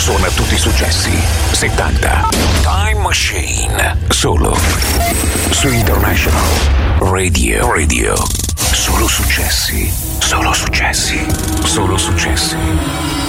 Suona tutti i successi 70. Time Machine. Solo su International Radio. Solo successi. Solo successi. Solo successi.